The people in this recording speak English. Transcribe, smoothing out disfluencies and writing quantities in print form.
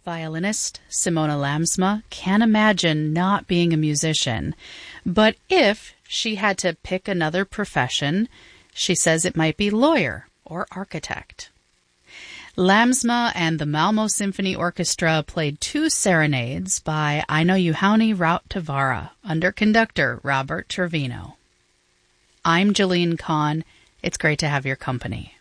Violinist Simona Lamsma can't imagine not being a musician, but if she had to pick another profession, she says it might be lawyer or architect. Lamsma and the Malmo Symphony Orchestra played 2 serenades by Aino Juhani Rautavaara under conductor Robert Trevino. I'm Jillian Kahn. It's great to have your company.